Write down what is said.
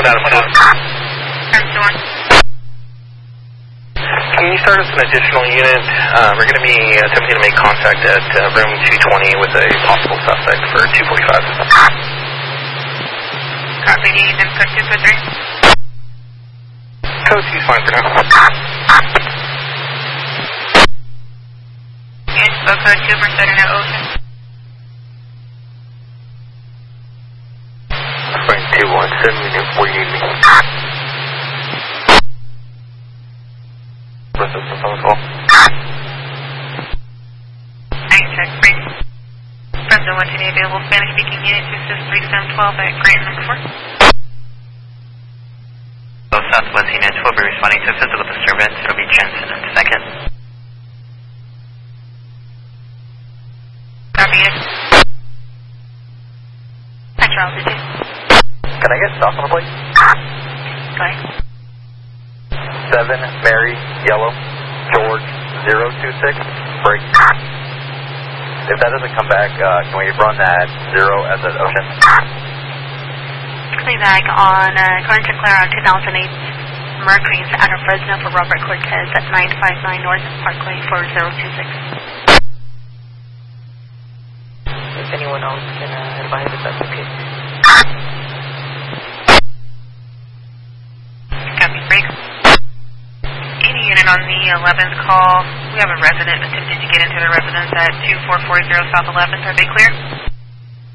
1 out of 4. Can you start us an additional unit? We're going to be attempting to make contact at room 220 with a possible suspect for 245. Copy, do you need them code 2 for 3? Code 2's fine for now. Yes, so code 2 for Center Ocean. Frank 217, unit 480. What's this phone call? Thanks, check, break. Brenda 120 available Spanish speaking unit 263-712 at Grant number 4. Southwest units will be responding to a physical disturbance. It will be Jensen in a second. Copy it. That's altitude. Can I get stop on the plate? Go ahead. 7 Mary Yellow George 026 break. If that doesn't come back, can we run that 0 as an ocean? Cleavag on current declare on 2008 Mercury's out of Fresno for Robert Cortez at 959 North Parkway 4026. If anyone else can advise if that's okay. Copy, break. Any unit on the 11th call, we have a resident attempting to get into the residence at 2440 South 11th. Are they clear?